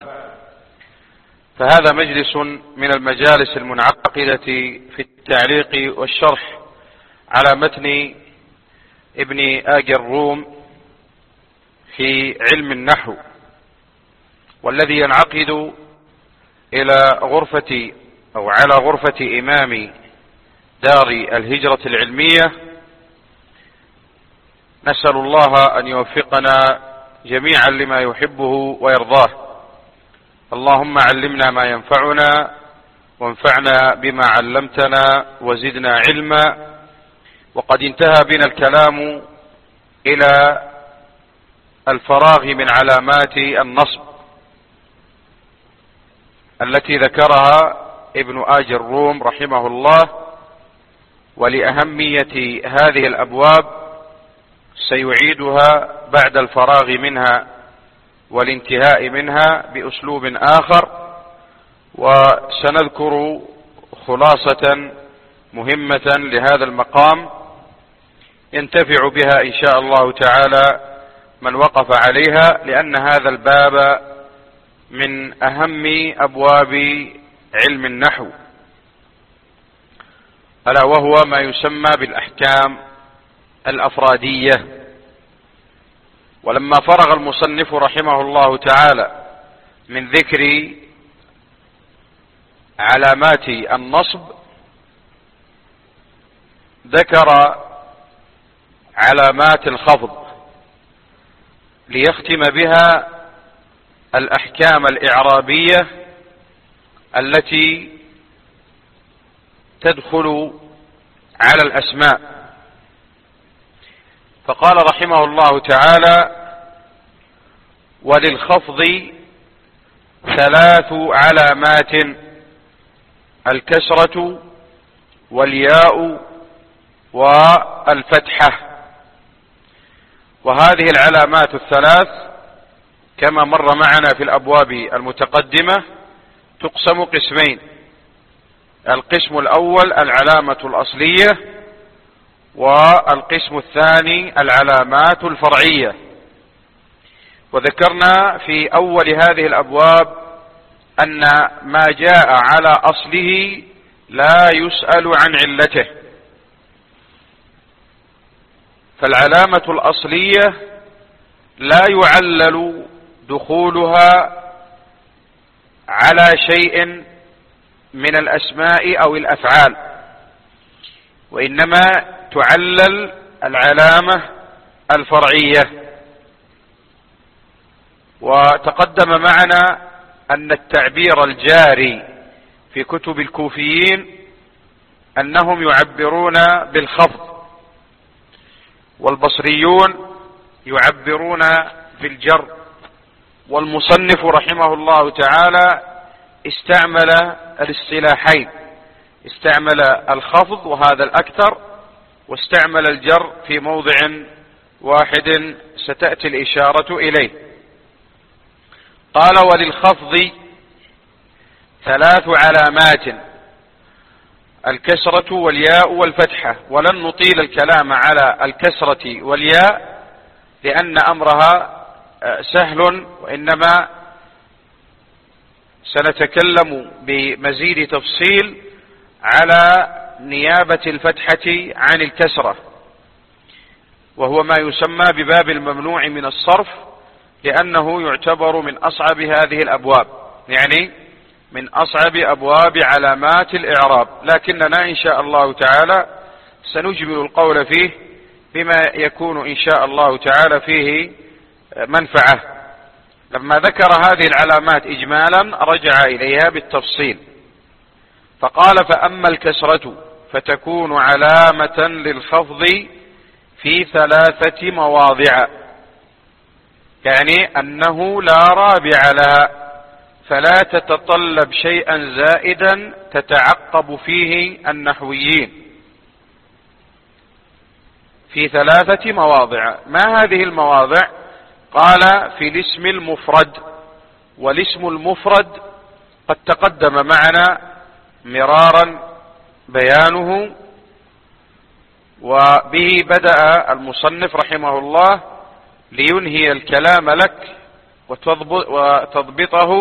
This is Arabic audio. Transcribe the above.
فهذا مجلس من المجالس المنعقدة في التعليق والشرح على متن ابن آجر الروم في علم النحو، والذي ينعقد إلى غرفة أو على غرفة إمام دار الهجرة العلمية. نسأل الله أن يوفقنا جميعا لما يحبه ويرضاه. اللهم علمنا ما ينفعنا وانفعنا بما علمتنا وزدنا علما. وقد انتهى بنا الكلام إلى الفراغ من علامات النصب التي ذكرها ابن آجر الروم رحمه الله، ولأهمية هذه الأبواب سيعيدها بعد الفراغ منها والانتهاء منها بأسلوب آخر، وسنذكر خلاصة مهمة لهذا المقام ينتفع بها إن شاء الله تعالى من وقف عليها، لأن هذا الباب من أهم أبواب علم النحو، ألا وهو ما يسمى بالأحكام الأفرادية. ولما فرغ المصنف رحمه الله تعالى من ذكر علامات النصب ذكر علامات الخفض ليختم بها الأحكام الإعرابية التي تدخل على الأسماء. فقال رحمه الله تعالى: وللخفض 3 علامات: الكسرة والياء والفتحة. وهذه العلامات 3 كما مر معنا في الأبواب المتقدمة تقسم قسمين: القسم الأول العلامة الأصلية، والقسم الثاني العلامات الفرعية. وذكرنا في أول هذه الأبواب أن ما جاء على أصله لا يسأل عن علته، فالعلامة الأصلية لا يعلل دخولها على شيء من الأسماء أو الأفعال، وإنما تعلل العلامة الفرعية. وتقدم معنا أن التعبير الجاري في كتب الكوفيين أنهم يعبرون بالخفض، والبصريون يعبرون بالجر، والمصنف رحمه الله تعالى استعمل الاصطلاحين، استعمل الخفض وهذا الأكثر، واستعمل الجر في موضع واحد ستأتي الإشارة إليه. قال: وللخفض 3 علامات: الكسرة والياء والفتحة. ولن نطيل الكلام على الكسرة والياء لأن أمرها سهل، وإنما سنتكلم بمزيد تفصيل على نيابة الفتحة عن الكسرة، وهو ما يسمى بباب الممنوع من الصرف، لأنه يعتبر من أصعب هذه الأبواب، يعني من أصعب أبواب علامات الإعراب، لكننا إن شاء الله تعالى سنجمل القول فيه بما يكون إن شاء الله تعالى فيه منفعة. لما ذكر هذه العلامات إجمالا رجع إليها بالتفصيل، فقال: فأما الكسرة فتكون علامة للخفض في 3 مواضع، يعني أنه لا رابع لها، فلا تتطلب شيئا زائدا تتعقب فيه النحويين. في 3 مواضع. ما هذه المواضع؟ قال: في الاسم المفرد. والاسم المفرد قد تقدم معنا مرارا بيانه، وبه بدأ المصنف رحمه الله لينهي الكلام لك وتضبطه